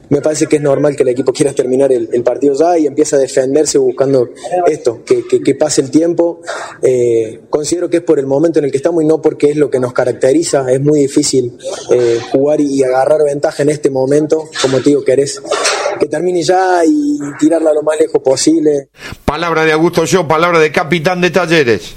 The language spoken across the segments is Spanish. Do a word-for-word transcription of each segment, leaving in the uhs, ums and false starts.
me parece que es normal que el equipo quiera terminar el, el partido ya y empieza a defenderse buscando esto, que, que, que pase el tiempo. Eh, considero que es por el momento en el que estamos y no porque es lo que nos caracteriza. Es muy difícil eh, jugar y agarrar ventaja en este momento. Como te digo, querés que termine ya y tirarla lo más lejos posible. Palabra de Augusto Yo, palabra de capitán de Talleres.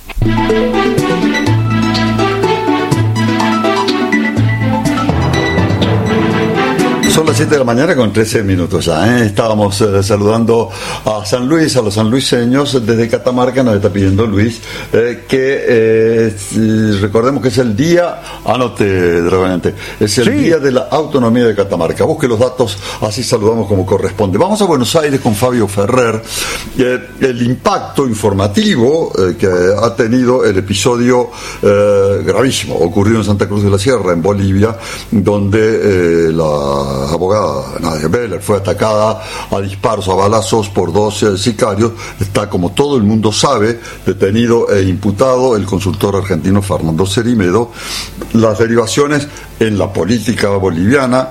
Son las siete de la mañana con trece minutos ya, ¿eh? Estábamos eh, saludando a San Luis, a los sanluiseños. Desde Catamarca nos está pidiendo Luis eh, que eh, recordemos que es el día, anote, Dragonante, es el sí. día de la autonomía de Catamarca. Busque los datos, así saludamos como corresponde. Vamos a Buenos Aires con Fabio Ferrer. Eh, el impacto informativo eh, que ha tenido el episodio eh, gravísimo ocurrido en Santa Cruz de la Sierra, en Bolivia, donde eh, la abogada Nadia Beller fue atacada a disparos, a balazos por dos eh, sicarios. Está, como todo el mundo sabe, detenido e imputado el consultor argentino Fernando Cerimedo. Las derivaciones en la política boliviana,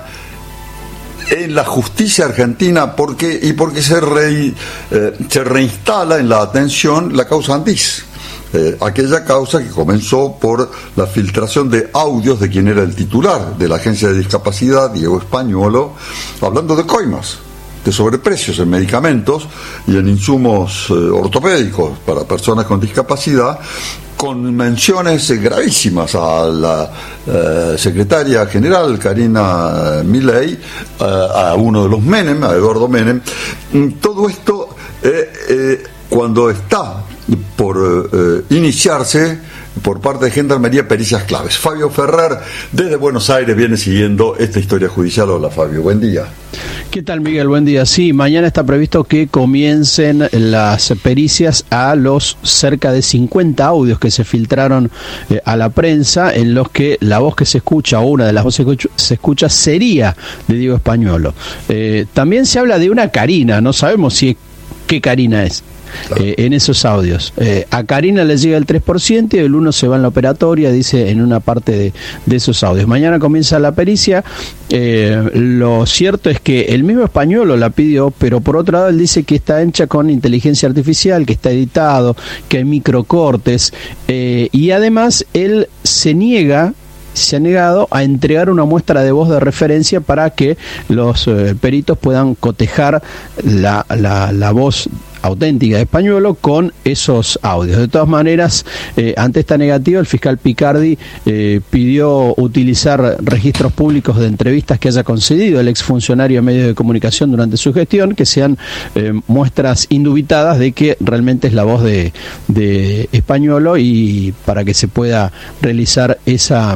en la justicia argentina, porque y porque se, re, eh, se reinstala en la atención la causa Andís. Eh, aquella causa que comenzó por la filtración de audios de quien era el titular de la Agencia de Discapacidad, Diego Españolo, hablando de coimas, de sobreprecios en medicamentos y en insumos eh, ortopédicos para personas con discapacidad, con menciones gravísimas a la eh, secretaria general Karina Milei, eh, a uno de los Menem, a Eduardo Menem. Todo esto eh, eh, cuando está por eh, iniciarse por parte de Gendarmería pericias claves. Fabio Ferrer, desde Buenos Aires, viene siguiendo esta historia judicial. Hola, Fabio, buen día. ¿Qué tal, Miguel? Buen día. Sí, mañana está previsto que comiencen las pericias a los cerca de cincuenta audios que se filtraron eh, a la prensa, en los que la voz que se escucha, o una de las voces que se escucha, sería de Diego Españolo. Eh, también se habla de una Karina, no sabemos si qué Karina es. Claro. Eh, en esos audios. Eh, a Karina le llega el tres por ciento y el uno se va en la operatoria, dice en una parte de, de esos audios. Mañana comienza la pericia. Eh, lo cierto es que el mismo Españolo la pidió, pero por otro lado él dice que está hecha con inteligencia artificial, que está editado, que hay microcortes, eh, y además él se niega se ha negado a entregar una muestra de voz de referencia para que los eh, peritos puedan cotejar la, la, la voz auténtica de Españolo con esos audios. De todas maneras, eh, ante esta negativa, el fiscal Picardi eh, pidió utilizar registros públicos de entrevistas que haya concedido el exfuncionario de medios de comunicación durante su gestión, que sean eh, muestras indubitadas de que realmente es la voz de, de Españolo, y para que se pueda realizar esa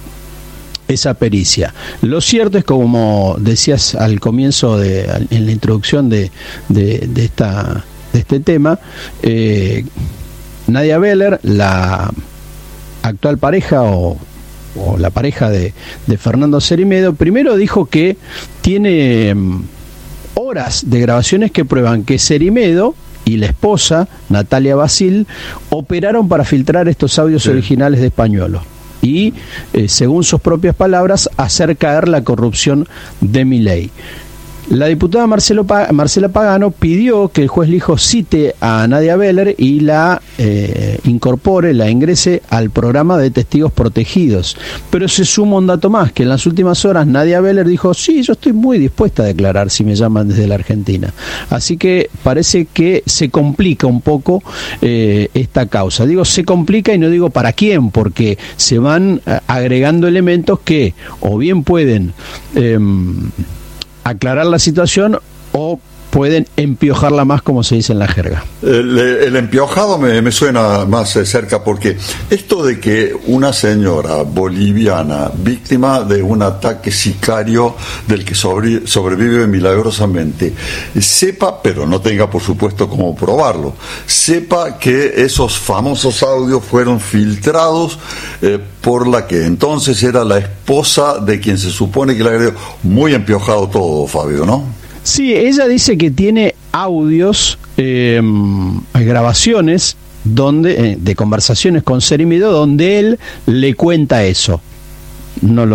esa pericia. Lo cierto es, como decías al comienzo, de, en la introducción de, de, de, esta, de este tema, eh, Nadia Beller, la actual pareja o, o la pareja de, de Fernando Cerimedo, primero dijo que tiene horas de grabaciones que prueban que Cerimedo y la esposa, Natalia Basil, operaron para filtrar estos audios sí. originales de Españolo. Y, eh, según sus propias palabras, hacer caer la corrupción de Milei. La diputada Marcelo pa- Marcela Pagano pidió que el juez Lijo cite a Nadia Beller y la eh, incorpore, la ingrese al programa de testigos protegidos. Pero se suma un dato más, que en las últimas horas Nadia Beller dijo: sí, yo estoy muy dispuesta a declarar si me llaman desde la Argentina. Así que parece que se complica un poco eh, esta causa. Digo se complica y no digo para quién, porque se van agregando elementos que o bien pueden Eh, aclarar la situación o pueden empiojarla más, como se dice en la jerga. El, el empiojado me, me suena más cerca, porque esto de que una señora boliviana, víctima de un ataque sicario del que sobre, sobrevive milagrosamente, sepa, pero no tenga por supuesto cómo probarlo, sepa que esos famosos audios fueron filtrados eh, por la que entonces era la esposa de quien se supone que le agredió. Muy empiojado todo, Fabio, ¿no? Sí, ella dice que tiene audios, eh, grabaciones donde eh, de conversaciones con Cerimedo donde él le cuenta eso. No lo sé.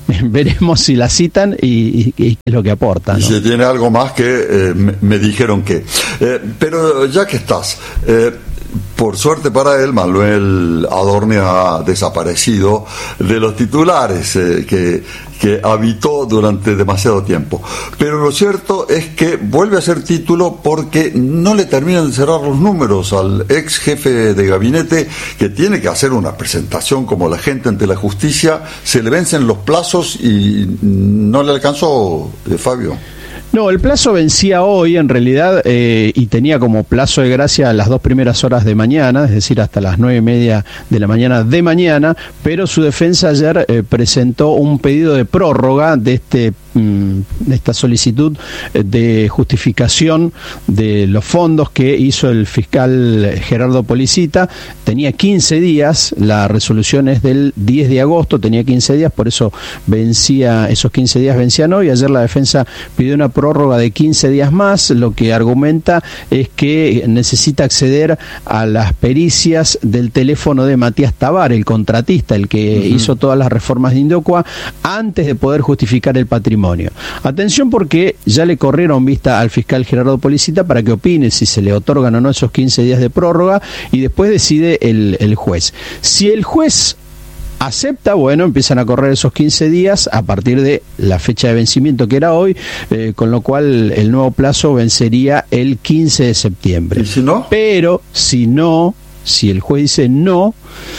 veremos si la citan y, y, y qué es lo que aportan, ¿no? Y si tiene algo más que eh, me, me dijeron que. Eh, pero ya que estás, eh, por suerte para él, Manuel Adorni ha desaparecido de los titulares eh, que, que habitó durante demasiado tiempo. Pero lo cierto es que vuelve a ser título porque no le terminan de cerrar los números al ex jefe de gabinete, que tiene que hacer una presentación como la gente ante la justicia. Se le vencen los plazos y no le alcanzó, eh, Fabio. No, el plazo vencía hoy en realidad eh, y tenía como plazo de gracia las dos primeras horas de mañana, es decir, hasta las nueve y media de la mañana de mañana, pero su defensa ayer eh, presentó un pedido de prórroga de este mm, de esta solicitud de justificación de los fondos que hizo el fiscal Gerardo Policita. Tenía quince días, la resolución es del diez de agosto, tenía quince días, por eso vencía, esos quince días vencían hoy. Ayer la defensa pidió una prórroga de quince días más. Lo que argumenta es que necesita acceder a las pericias del teléfono de Matías Tabar, el contratista, el que uh-huh. hizo todas las reformas de Indocua, antes de poder justificar el patrimonio. Atención, porque ya le corrieron vista al fiscal Gerardo Policita para que opine si se le otorgan o no esos quince días de prórroga, y después decide el, el juez. Si el juez acepta, bueno, empiezan a correr esos quince días a partir de la fecha de vencimiento, que era hoy, eh, con lo cual el nuevo plazo vencería el quince de septiembre. ¿Y si no? Pero si no, si el juez dice no,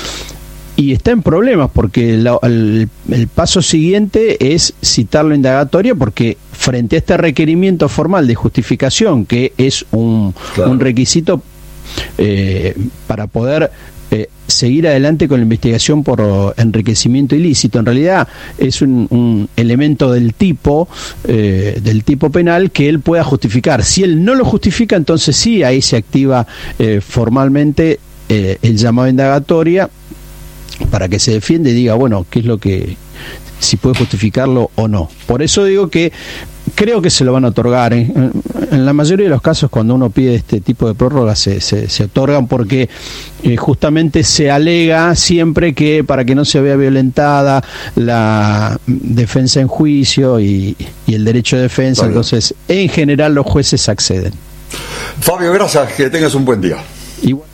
y está en problemas, porque la, el, el paso siguiente es citarlo a indagatoria, porque frente a este requerimiento formal de justificación, que es un, claro. un requisito eh, para poder Eh, seguir adelante con la investigación por enriquecimiento ilícito, en realidad es un, un elemento del tipo eh, del tipo penal que él pueda justificar. Si él no lo justifica, entonces sí, ahí se activa eh, formalmente eh, el llamado a indagatoria para que se defienda y diga, bueno, qué es lo que, si puede justificarlo o no. Por eso digo que creo que se lo van a otorgar. ¿eh? En la mayoría de los casos, cuando uno pide este tipo de prórrogas, se, se, se otorgan porque eh, justamente se alega siempre que para que no se vea violentada la defensa en juicio y, y el derecho de defensa. Fabio. Entonces, en general, los jueces acceden. Fabio, gracias. Que tengas un buen día. Igual.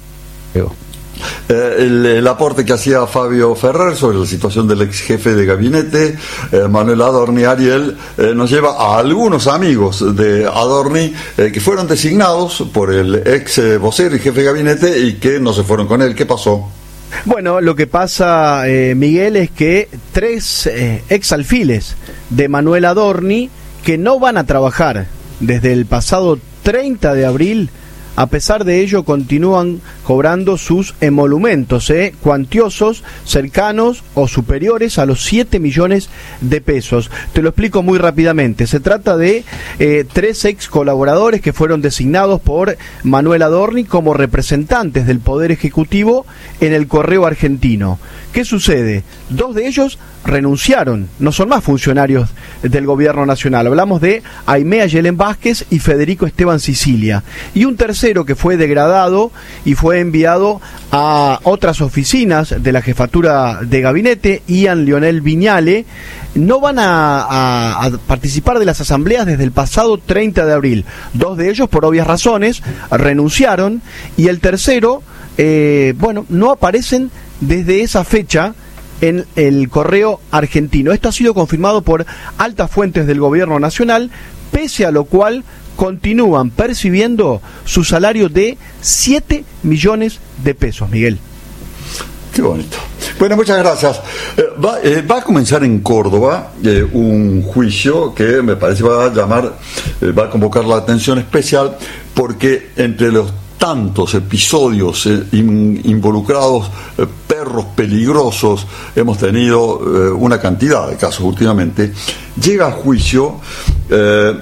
Eh, el, el aporte que hacía Fabio Ferrer sobre la situación del ex jefe de gabinete, eh, Manuel Adorni Ariel, eh, nos lleva a algunos amigos de Adorni eh, que fueron designados por el ex eh, vocero y jefe de gabinete y que no se fueron con él. ¿Qué pasó? Bueno, lo que pasa, eh, Miguel, es que tres eh, ex alfiles de Manuel Adorni que no van a trabajar desde el pasado treinta de abril, a pesar de ello continúan cobrando sus emolumentos, ¿eh? cuantiosos, cercanos o superiores a los siete millones de pesos. Te lo explico muy rápidamente. Se trata de eh, tres ex colaboradores que fueron designados por Manuel Adorni como representantes del Poder Ejecutivo en el Correo Argentino. ¿Qué sucede? Dos de ellos renunciaron, no son más funcionarios del gobierno nacional. Hablamos de Aimea Yelén Vázquez y Federico Esteban Sicilia. Y un tercero que fue degradado y fue enviado a otras oficinas de la jefatura de gabinete, Ian Leonel Viñale, no van a, a, a participar de las asambleas desde el pasado treinta de abril. Dos de ellos, por obvias razones, renunciaron, y el tercero, eh, bueno, no aparecen desde esa fecha en el Correo Argentino. Esto ha sido confirmado por altas fuentes del gobierno nacional, pese a lo cual continúan percibiendo su salario de siete millones de pesos, Miguel. Qué bonito. Bueno, muchas gracias. Eh, va, eh, va a comenzar en Córdoba eh, un juicio que me parece va a llamar, eh, va a convocar la atención especial, porque entre los tantos episodios eh, in, involucrados, eh, perros peligrosos, hemos tenido eh, una cantidad de casos últimamente. Llega a juicio eh,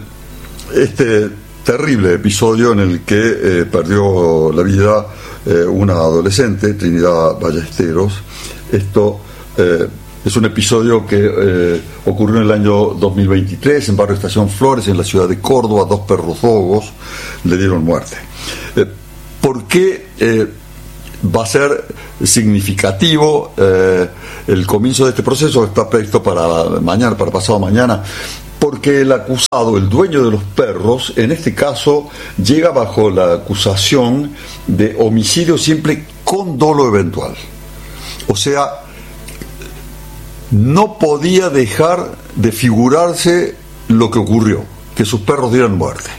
este terrible episodio en el que eh, perdió la vida eh, una adolescente, Trinidad Ballesteros. Esto eh, es un episodio que eh, ocurrió en el año dos mil veintitrés en barrio Estación Flores, en la ciudad de Córdoba. Dos perros dogos le dieron muerte. Eh, ¿Por qué eh, va a ser significativo eh, el comienzo de este proceso, que está previsto para mañana, para pasado mañana, porque el acusado, el dueño de los perros, en este caso llega bajo la acusación de homicidio simple con dolo eventual. O sea, no podía dejar de figurarse lo que ocurrió, que sus perros dieran muerte.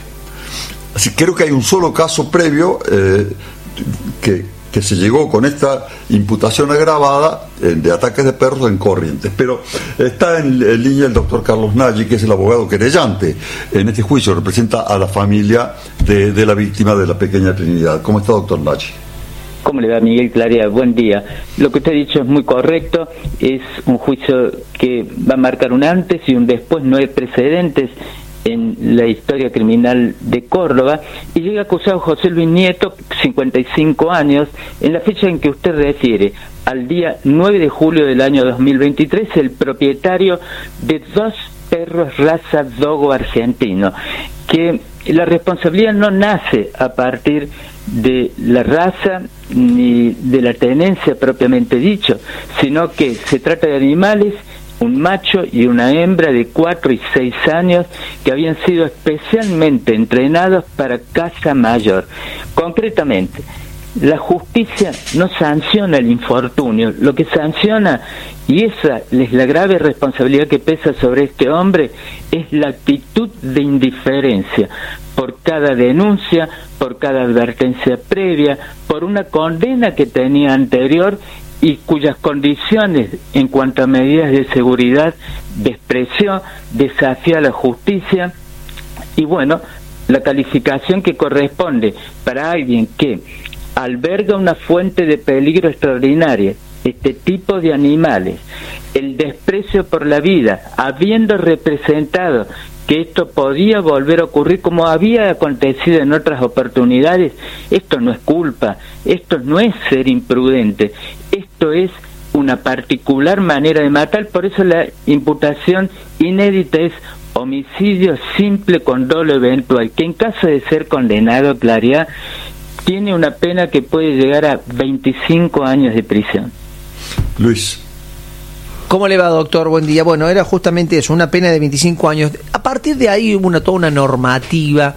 Así creo que hay un solo caso previo eh, que, que se llegó con esta imputación agravada eh, de ataques de perros en Corrientes. Pero está en, en línea el doctor Carlos Nagy, que es el abogado querellante en este juicio, representa a la familia de, de la víctima de la pequeña Trinidad. ¿Cómo está, doctor Nagy? ¿Cómo le va, Miguel Claria? Buen día. Lo que usted ha dicho es muy correcto, es un juicio que va a marcar un antes y un después, no hay precedentes en la historia criminal de Córdoba, y llega acusado José Luis Nieto, cincuenta y cinco años, en la fecha en que usted refiere, al día nueve de julio del año dos mil veintitrés, el propietario de dos perros raza dogo argentino, que la responsabilidad no nace a partir de la raza ni de la tenencia propiamente dicho, sino que se trata de animales, un macho y una hembra de cuatro y seis años que habían sido especialmente entrenados para caza mayor. Concretamente, la justicia no sanciona el infortunio, lo que sanciona, y esa es la grave responsabilidad que pesa sobre este hombre, es la actitud de indiferencia por cada denuncia, por cada advertencia previa, por una condena que tenía anterior y cuyas condiciones en cuanto a medidas de seguridad despreció, desafía a la justicia. Y bueno, la calificación que corresponde para alguien que alberga una fuente de peligro extraordinaria, este tipo de animales, el desprecio por la vida, habiendo representado que esto podía volver a ocurrir como había acontecido en otras oportunidades, esto no es culpa, esto no es ser imprudente, esto es una particular manera de matar. Por eso la imputación inédita es homicidio simple con dolo eventual, que en caso de ser condenado, Claridad, tiene una pena que puede llegar a veinticinco años de prisión. Luis. ¿Cómo le va, doctor? Buen día. Bueno, era justamente eso, una pena de veinticinco años. A partir de ahí hubo una, toda una normativa.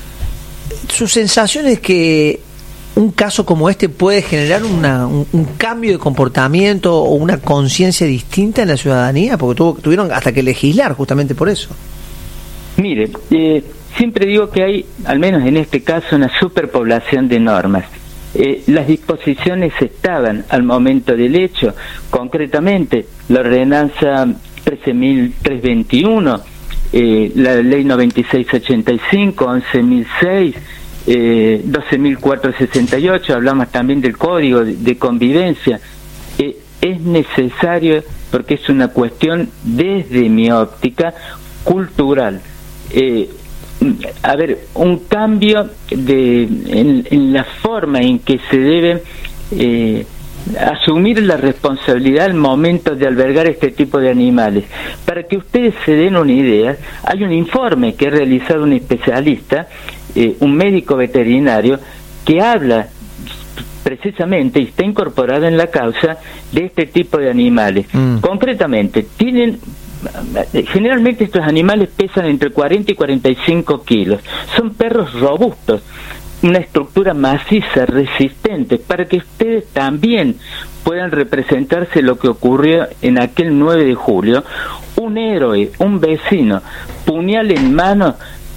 ¿Su sensación es que un caso como este puede generar una, un, un cambio de comportamiento o una conciencia distinta en la ciudadanía? Porque tuvo, tuvieron hasta que legislar justamente por eso. Mire, eh, siempre digo que hay, al menos en este caso, una superpoblación de normas. Eh, las disposiciones estaban al momento del hecho, concretamente la ordenanza trece mil trescientos veintiuno, eh, la ley noventa y seis ochenta y cinco, once mil seis, eh, doce mil cuatrocientos sesenta y ocho, hablamos también del código de, de convivencia. Eh, es necesario, porque es una cuestión desde mi óptica cultural, eh, a ver, un cambio de en, en la forma en que se debe eh, asumir la responsabilidad al momento de albergar este tipo de animales. Para que ustedes se den una idea, hay un informe que ha realizado un especialista, eh, un médico veterinario, que habla precisamente y está incorporado en la causa de este tipo de animales. Mm. Concretamente, tienen generalmente estos animales pesan entre cuarenta y cuarenta y cinco kilos, son perros robustos, una estructura maciza, resistente, para que ustedes también puedan representarse lo que ocurrió en aquel nueve de julio. Un héroe, un vecino, puñal en mano,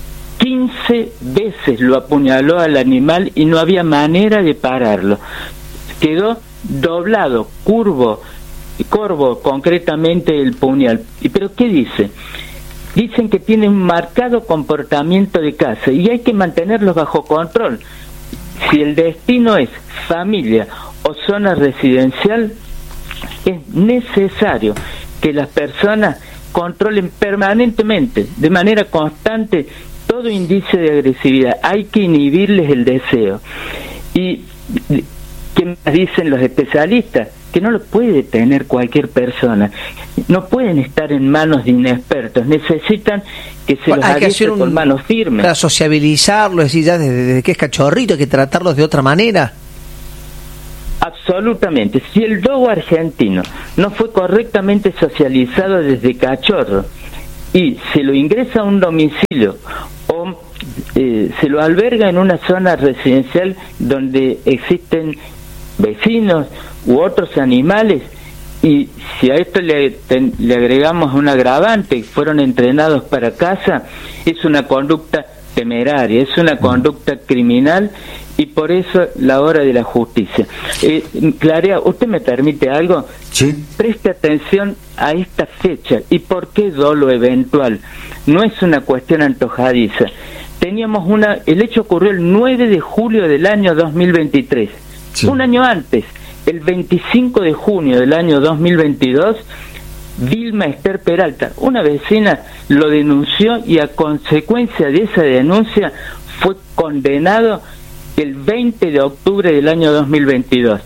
quince veces lo apuñaló al animal y no había manera de pararlo, quedó doblado, curvo, corvo, concretamente el puñal. ¿Pero qué dice? Dicen que tiene un marcado comportamiento de caza y hay que mantenerlos bajo control. Si el destino es familia o zona residencial, es necesario que las personas controlen permanentemente, de manera constante, todo indicio de agresividad. Hay que inhibirles el deseo. ¿Y qué más dicen los especialistas? Que no lo puede tener cualquier persona, no pueden estar en manos de inexpertos, necesitan que se bueno, los adhiese con manos firmes. Para sociabilizarlo, es decir, ya desde, desde que es cachorrito, hay que tratarlos de otra manera. Absolutamente. Si el dogo argentino no fue correctamente socializado desde cachorro y se lo ingresa a un domicilio o eh, se lo alberga en una zona residencial donde existen vecinos u otros animales, y si a esto le, ten, le agregamos un agravante, fueron entrenados para caza, es una conducta temeraria, es una conducta criminal, y por eso la hora de la justicia. Eh, Clarea, ¿usted me permite algo? Sí. Preste atención a esta fecha. ¿Y por qué dolo eventual? No es una cuestión antojadiza. Teníamos una... El hecho ocurrió el nueve de julio del año dos mil veintitrés. Sí. Un año antes, el veinticinco de junio del año dos mil veintidós, Vilma Esther Peralta, una vecina, lo denunció y a consecuencia de esa denuncia fue condenado el veinte de octubre del año dos mil veintidós.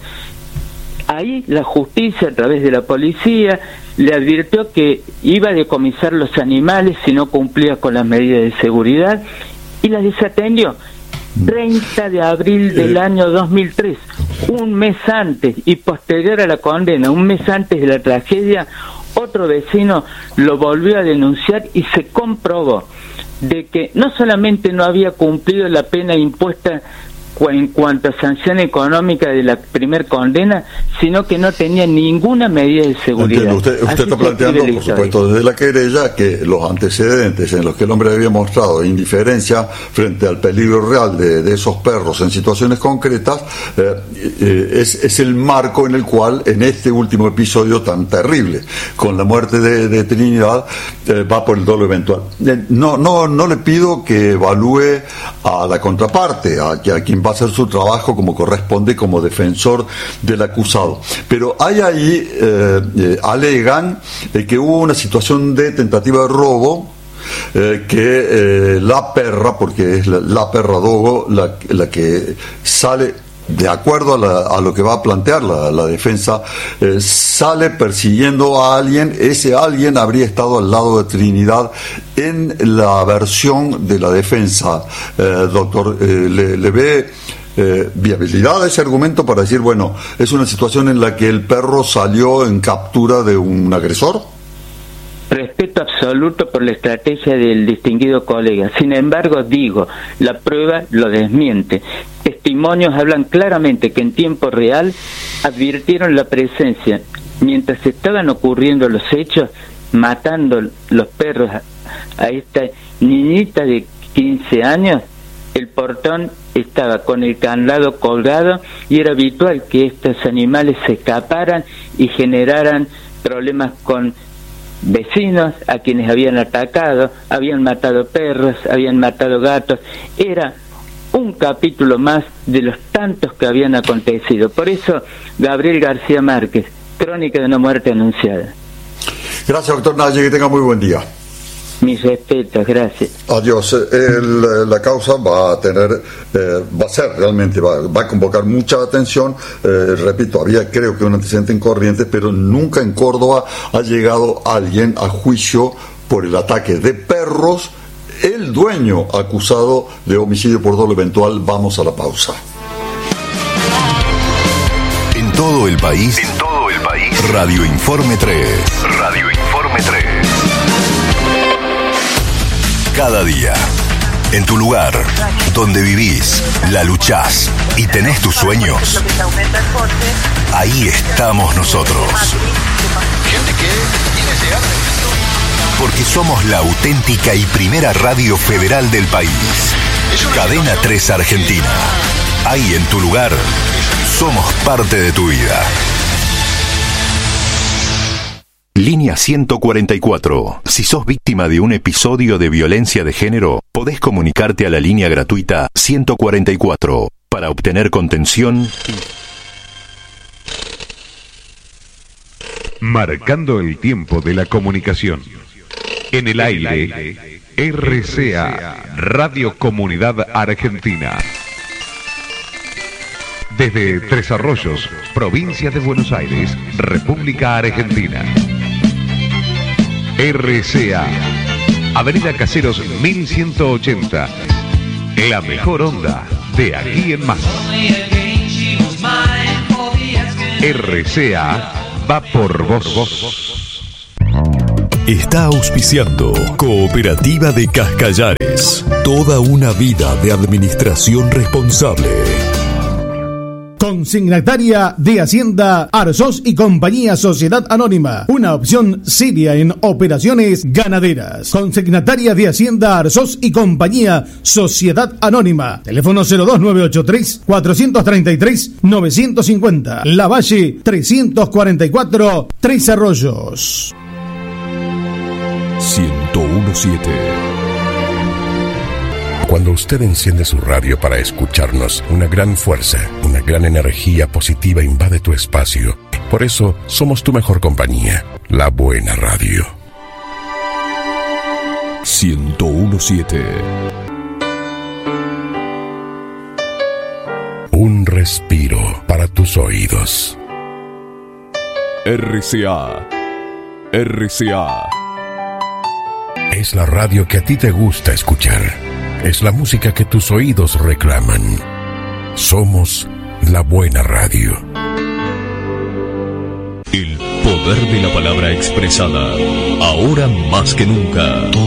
Ahí la justicia, a través de la policía, le advirtió que iba a decomisar los animales si no cumplía con las medidas de seguridad, y la desatendió. treinta de abril del año dos mil tres, un mes antes y posterior a la condena, un mes antes de la tragedia, otro vecino lo volvió a denunciar y se comprobó de que no solamente no había cumplido la pena impuesta en cuanto a sanción económica de la primer condena, sino que no tenía ninguna medida de seguridad. Entiendo. Usted, usted está planteando, por supuesto, desde la querella, que los antecedentes en los que el hombre había mostrado indiferencia frente al peligro real de, de esos perros en situaciones concretas, eh, eh, es, es el marco en el cual, en este último episodio tan terrible, con la muerte de, de Trinidad, eh, va por el dolo eventual. Eh, no, no, no le pido que evalúe a la contraparte, a, a quien va a hacer su trabajo como corresponde como defensor del acusado, pero hay ahí eh, eh, alegan eh, que hubo una situación de tentativa de robo, eh, que eh, la perra, porque es la, la perra dogo la, la que sale de acuerdo a, la, a lo que va a plantear la, la defensa, eh, sale persiguiendo a alguien. Ese alguien habría estado al lado de Trinidad en la versión de la defensa. Eh, doctor, eh, le, le ve eh, viabilidad a ese argumento para decir, bueno, es una situación en la que el perro salió en captura de un agresor. Respeto absoluto por la estrategia del distinguido colega. Sin embargo, digo, la prueba lo desmiente. Testimonios hablan claramente que en tiempo real advirtieron la presencia, mientras estaban ocurriendo los hechos, matando los perros a, a esta niñita de quince años, el portón estaba con el candado colgado y era habitual que estos animales se escaparan y generaran problemas con vecinos a quienes habían atacado, habían matado perros, habían matado gatos. Era un capítulo más de los tantos que habían acontecido. Por eso, Gabriel García Márquez, Crónica de una muerte anunciada. Gracias, doctor Naye, que tenga muy buen día. Mis respetos, gracias. Adiós. El, la causa va a tener, eh, va a ser realmente, va, va a convocar mucha atención. Eh, repito, había creo que un antecedente en Corrientes, pero nunca en Córdoba ha llegado alguien a juicio por el ataque de perros. El dueño acusado de homicidio por dolo eventual. Vamos a la pausa. En todo el país, en todo el país, Radio Informe tres. Radio Informe tres. Cada día, en tu lugar, donde vivís, la luchás y tenés tus sueños, ahí estamos nosotros. Gente que quiere llegar. Porque somos la auténtica y primera radio federal del país. Cadena tres Argentina. Ahí en tu lugar, somos parte de tu vida. Línea ciento cuarenta y cuatro. Si sos víctima de un episodio de violencia de género, podés comunicarte a la línea gratuita ciento cuarenta y cuatro para obtener contención. Marcando el tiempo de la comunicación. En el aire, R C A, Radio Comunidad Argentina. Desde Tres Arroyos, provincia de Buenos Aires, República Argentina. R C A, Avenida Caseros mil ciento ochenta. La mejor onda de aquí en más. R C A va por vos. Está auspiciando Cooperativa de Cascallares. Toda una vida de administración responsable. Consignataria de Hacienda Arzós y Compañía Sociedad Anónima. Una opción seria en operaciones ganaderas. Consignataria de Hacienda Arzós y Compañía Sociedad Anónima. Teléfono cero dos nueve ocho tres, cuatro tres tres, nueve cinco cero. La Valle trescientos cuarenta y cuatro, Tres Arroyos. ciento uno punto siete. Cuando usted enciende su radio para escucharnos, una gran fuerza, una gran energía positiva invade tu espacio. Por eso, somos tu mejor compañía, la buena radio. ciento uno punto siete. Un respiro para tus oídos. R C A. R C A. Es la radio que a ti te gusta escuchar. Es la música que tus oídos reclaman. Somos la buena radio. El poder de la palabra expresada, ahora más que nunca.